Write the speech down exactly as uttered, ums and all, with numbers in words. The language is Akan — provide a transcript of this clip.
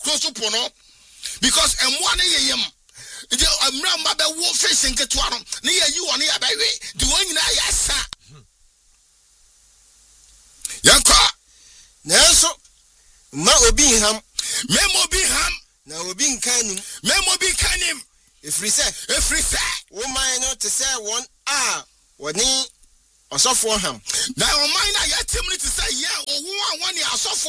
close up no because and one yam the amra ba wo fish nke to no na ya yi won ya ba we the one nyina ya sa yanka nanso ma obi ham memo bi ham na obi nkanim memo bi kanim efri se efri se wo man no te say one a woni osofo ham na o man na ya temni te say ya owo an woni asofo